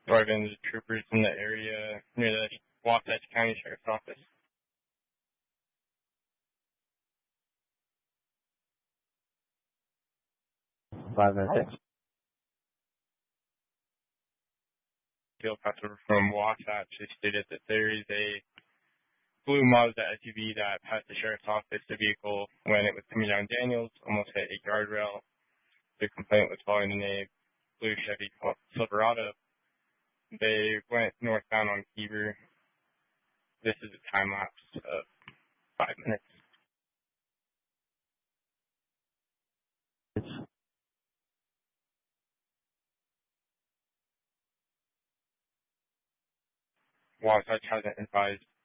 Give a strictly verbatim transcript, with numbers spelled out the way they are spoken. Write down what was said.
driving the troopers in the area near the Wasatch County Sheriff's Office. Five minutes. Field pastor from Wasatch stated that there is a blue Mazda S U V that passed the sheriff's office, the vehicle, when it was coming down Daniels, almost hit a guardrail. The complaint was following a blue Chevy Silverado. They went northbound on Heber. This is a time lapse of five minutes. Wasatch hasn't advised